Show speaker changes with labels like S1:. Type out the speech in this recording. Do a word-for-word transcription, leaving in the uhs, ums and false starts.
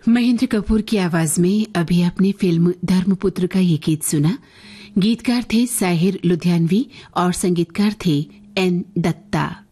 S1: महेंद्र कपूर की आवाज में अभी आपने फिल्म धर्मपुत्र का ये गीत सुना। गीतकार थे साहिर लुधियानवी और संगीतकार थे एन दत्ता।